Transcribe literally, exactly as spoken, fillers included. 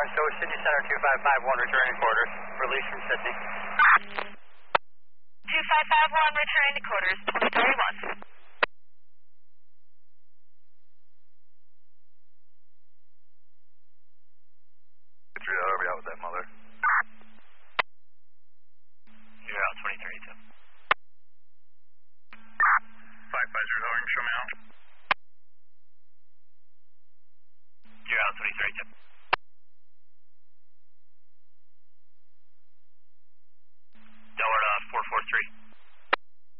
Tower, so Sydney Center two five five one, returning quarters. Release from Sydney. two five five one, returning to quarters.